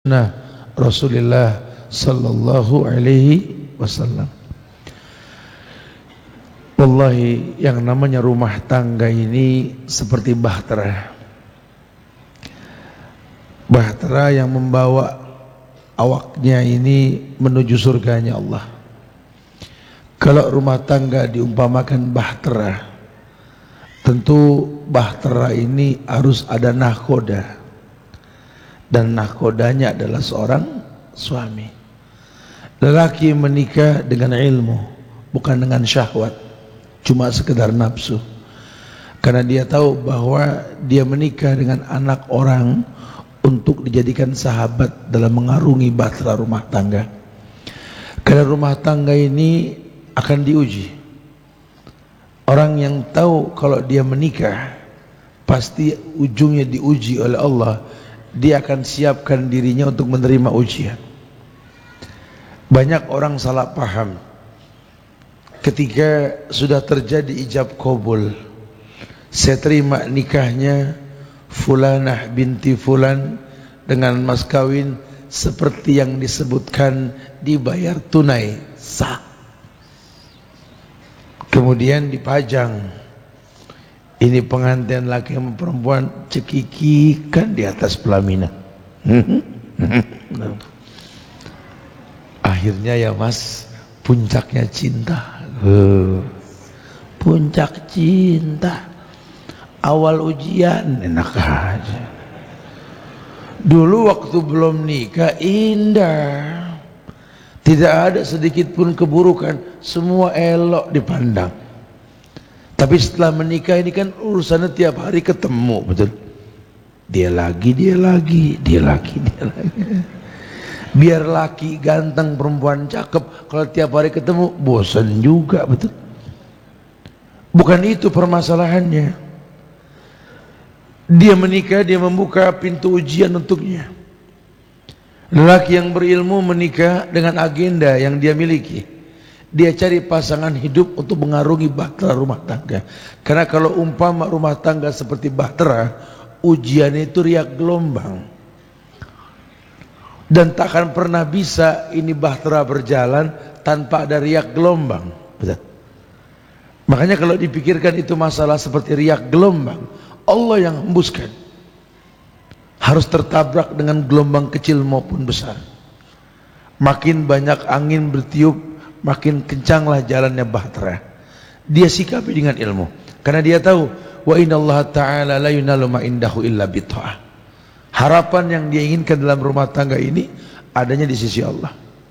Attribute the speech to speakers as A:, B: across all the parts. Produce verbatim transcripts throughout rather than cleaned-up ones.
A: Nah, Rasulullah sallallahu alaihi wasallam. Wallahi, yang namanya rumah tangga ini seperti bahtera. Bahtera yang membawa awaknya ini menuju surganya Allah. Kalau rumah tangga diumpamakan bahtera, tentu bahtera ini harus ada nahkoda. Dan nahkodanya adalah seorang suami. Lelaki menikah dengan ilmu, bukan dengan syahwat, cuma sekedar nafsu. Karena dia tahu bahwa dia menikah dengan anak orang untuk dijadikan sahabat dalam mengarungi bahtera rumah tangga. Karena rumah tangga ini akan diuji. Orang yang tahu kalau dia menikah pasti ujungnya diuji oleh Allah, dia akan siapkan dirinya untuk menerima ujian. Banyak orang salah paham ketika sudah terjadi ijab qabul. Saya terima nikahnya Fulanah binti Fulan dengan mas kawin seperti yang disebutkan, dibayar tunai sah. Kemudian dipajang. Ini pengantin laki sama perempuan cekikikan di atas pelaminan. Akhirnya ya mas, puncaknya cinta. Uh, puncak cinta. Awal ujian enak aja. Dulu waktu belum nikah indah. Tidak ada sedikit pun keburukan, semua elok dipandang. Tapi setelah menikah ini kan urusannya tiap hari ketemu, betul? Dia lagi, dia lagi, dia lagi, dia lagi. Biar laki ganteng, perempuan cakep, kalau tiap hari ketemu bosan juga, betul? Bukan itu permasalahannya. Dia menikah, dia membuka pintu ujian untuknya. Lelaki yang berilmu menikah dengan agenda yang dia miliki. Dia cari pasangan hidup untuk mengarungi bahtera rumah tangga. Karena kalau umpama rumah tangga seperti bahtera, ujian itu riak gelombang. Dan tak akan pernah bisa ini bahtera berjalan tanpa ada riak gelombang. Betul? Makanya kalau dipikirkan itu masalah seperti riak gelombang, Allah yang hembuskan. Harus tertabrak dengan gelombang kecil maupun besar. Makin banyak angin bertiup, makin kencanglah jalannya bahtera. Dia sikapi dengan ilmu, karena dia tahu wa innallaha ta'ala la yunalu ma indahu illa bitta'ah. Harapan yang dia inginkan dalam rumah tangga ini adanya di sisi Allah.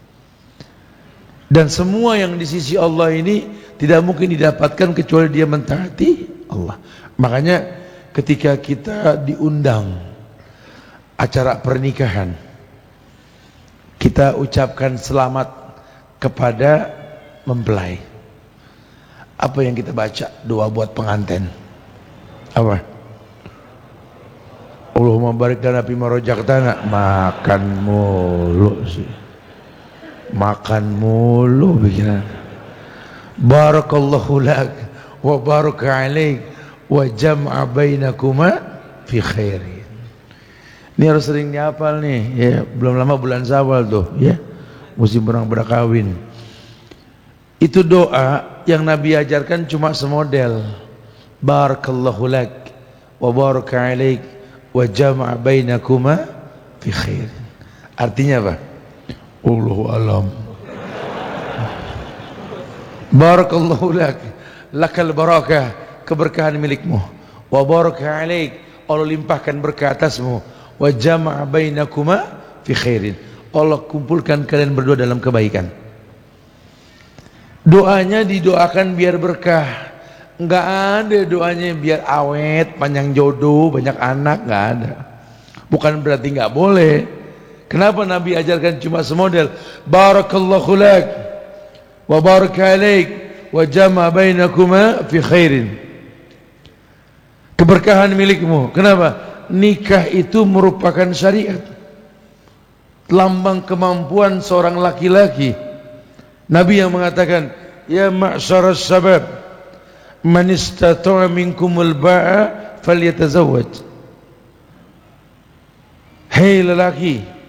A: Dan semua yang di sisi Allah ini tidak mungkin didapatkan kecuali dia mentaati Allah. Makanya ketika kita diundang acara pernikahan, kita ucapkan selamat kepada mempelai. Apa yang kita baca? Doa buat pengantin. Apa? Allahumma barik lana fima razaqtana. Makan mulu sih. Makan mulu pikiran. Barakallahu lak wa baraka alaik wa jam'a bainakuma fi khairin. Ini harus sering dihafal nih, ya. Belum lama bulan Syawal tuh, ya. Musim orang berkawin. Itu doa yang Nabi ajarkan cuma semodel. Barakallahu lak wa baraka alaik wa jama'a bainakuma fi khair. Artinya apa? Allahu alam. Barakallahu lak, lakal barakah, keberkahan milikmu. Wa baraka alaik, Allah limpahkan berkah atasmu. Wa jama'a bainakuma fi khairin, Allah kumpulkan kalian berdua dalam kebaikan. Doanya didoakan biar berkah. Enggak ada doanya biar awet, panjang jodoh, banyak anak, enggak ada. Bukan berarti enggak boleh. Kenapa Nabi ajarkan cuma semodel? Barakallahu lak wa baraka alaik wa jama'a bainakuma fi khairin. Keberkahan milikmu. Kenapa? Nikah itu merupakan syariat, lambang kemampuan seorang laki-laki. Nabi yang mengatakan, ya ma'syaras sabab, man istata'a minkumul ba'a falyatazawwaj. Hei lelaki,